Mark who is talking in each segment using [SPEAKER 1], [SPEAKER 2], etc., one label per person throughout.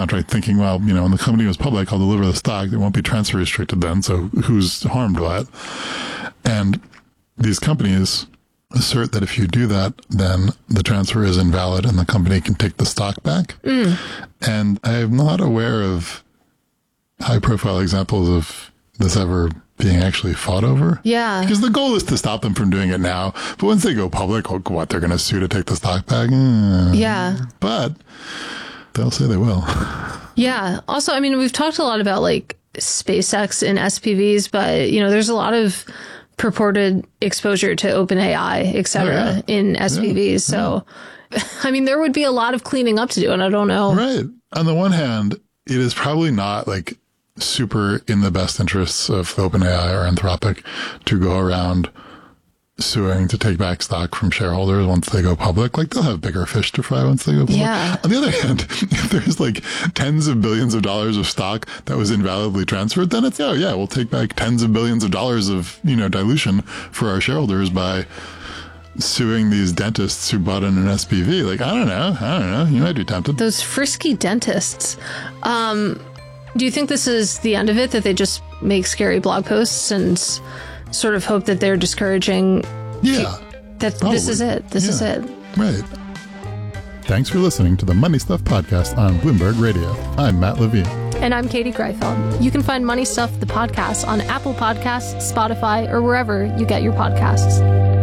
[SPEAKER 1] contract thinking, well, when the company was public, I'll deliver the stock. It won't be transfer restricted then. So who's harmed by it? And these companies assert that if you do that, then the transfer is invalid and the company can take the stock back. And I'm not aware of high-profile examples of this ever being actually fought over.
[SPEAKER 2] Yeah.
[SPEAKER 1] Because the goal is to stop them from doing it now. But once they go public, what, they're going to sue to take the stock back?
[SPEAKER 2] Yeah.
[SPEAKER 1] But they'll say they will.
[SPEAKER 2] Yeah. Also, I mean, we've talked a lot about like SpaceX and SPVs, but, there's a lot of purported exposure to OpenAI, et cetera, in SPVs. So, I mean, there would be a lot of cleaning up to do, and I don't know.
[SPEAKER 1] Right. On the one hand, it is probably not like super in the best interests of OpenAI or Anthropic to go around suing to take back stock from shareholders once they go public. Like, they'll have bigger fish to fry once they go public.
[SPEAKER 2] Yeah.
[SPEAKER 1] On the other hand, if there's like tens of billions of dollars of stock that was invalidly transferred, then it's, we'll take back tens of billions of dollars of, dilution for our shareholders by suing these dentists who bought in an SPV. Like, I don't know. You might be tempted.
[SPEAKER 2] Those frisky dentists. Do you think this is the end of it, that they just make scary blog posts and sort of hope that they're discouraging? That probably. This is it. This is it.
[SPEAKER 1] Right. Thanks for listening to the Money Stuff Podcast on Bloomberg Radio. I'm Matt Levine.
[SPEAKER 2] And I'm Katie Greifeld. You can find Money Stuff, the podcast, on Apple Podcasts, Spotify, or wherever you get your podcasts.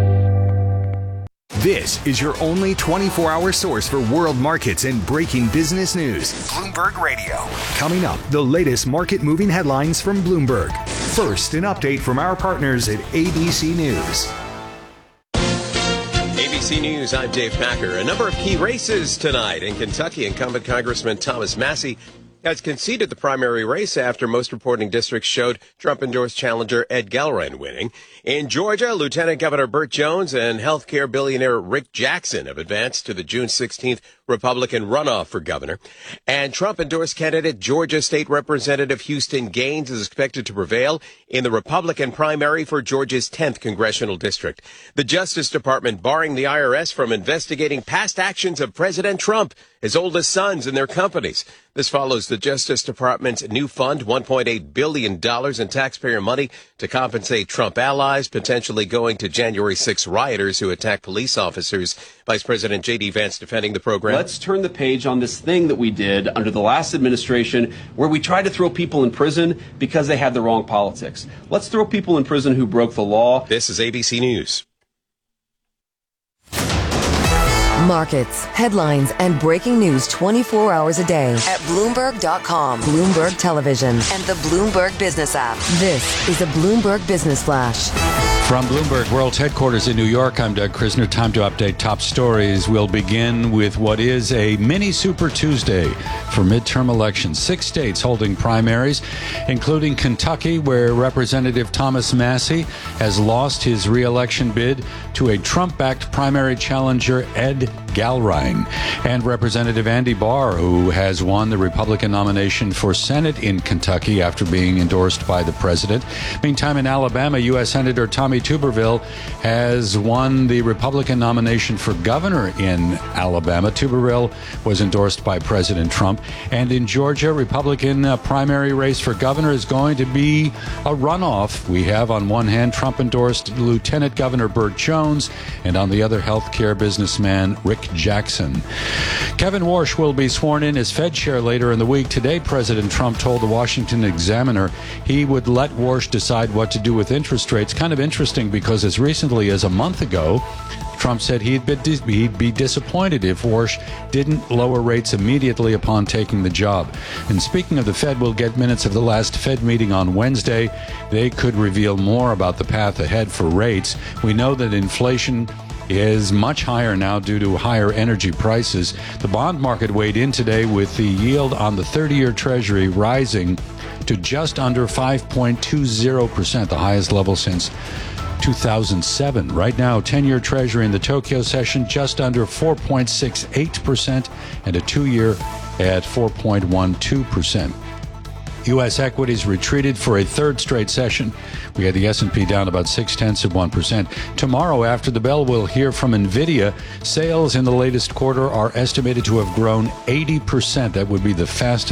[SPEAKER 3] This is your only 24-hour source for world markets and breaking business news. Bloomberg Radio. Coming up, the latest market-moving headlines from Bloomberg. First, an update from our partners at ABC News.
[SPEAKER 4] ABC News, I'm Dave Packer. A number of key races tonight. In Kentucky, incumbent Congressman Thomas Massie has conceded the primary race after most reporting districts showed Trump-endorsed challenger Ed Gellrein winning. In Georgia, Lieutenant Governor Burt Jones and healthcare billionaire Rick Jackson have advanced to the June 16th Republican runoff for governor. And Trump-endorsed candidate Georgia State Representative Houston Gaines is expected to prevail in the Republican primary for Georgia's 10th congressional district. The Justice Department barring the IRS from investigating past actions of President Trump, his oldest sons, and their companies. This follows the Justice Department's new fund, $1.8 billion in taxpayer money to compensate Trump allies, potentially going to January 6 rioters who attacked police officers. Vice President J.D. Vance defending the program.
[SPEAKER 5] Let's turn the page on this thing that we did under the last administration where we tried to throw people in prison because they had the wrong politics. Let's throw people in prison who broke the law.
[SPEAKER 4] This is ABC News.
[SPEAKER 6] Markets, headlines, and breaking news 24 hours a day at Bloomberg.com, Bloomberg Television, and the Bloomberg Business app. This is a Bloomberg Business Flash.
[SPEAKER 7] From Bloomberg World's headquarters in New York, I'm Doug Krisner. Time to update top stories. We'll begin with what is a mini Super Tuesday for midterm elections. 6 states holding primaries, including Kentucky, where Representative Thomas Massie has lost his re-election bid to a Trump-backed primary challenger, Ed Gellrein, and Representative Andy Barr, who has won the Republican nomination for Senate in Kentucky after being endorsed by the president. Meantime, in Alabama, U.S. Senator Tommy Tuberville has won the Republican nomination for governor in Alabama. Tuberville was endorsed by President Trump. And in Georgia, Republican primary race for governor is going to be a runoff. We have on one hand Trump-endorsed Lieutenant Governor Burt Jones, and on the other, healthcare businessman Rick Jackson. Kevin Warsh will be sworn in as Fed chair later in the week. Today, President Trump told the Washington Examiner he would let Warsh decide what to do with interest rates. Kind of interesting because as recently as a month ago, Trump said he'd be disappointed if Warsh didn't lower rates immediately upon taking the job. And speaking of the Fed, we'll get minutes of the last Fed meeting on Wednesday. They could reveal more about the path ahead for rates. We know that inflation is much higher now due to higher energy prices. The bond market weighed in today with the yield on the 30-year Treasury rising to just under 5.20%, the highest level since 2007. Right now, 10-year Treasury in the Tokyo session just under 4.68%, and a 2-year at 4.12%. U.S. equities retreated for a third straight session. We had the S&P down about 0.6%. Tomorrow, after the bell, we'll hear from NVIDIA. Sales in the latest quarter are estimated to have grown 80%. That would be the fastest